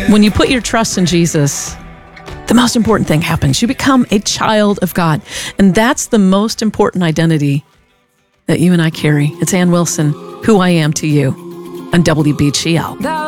When you put your trust in Jesus, the most important thing happens. You become a child of God. And that's the most important identity that you and I carry. It's Ann Wilson, Who I Am to You, on WBGL.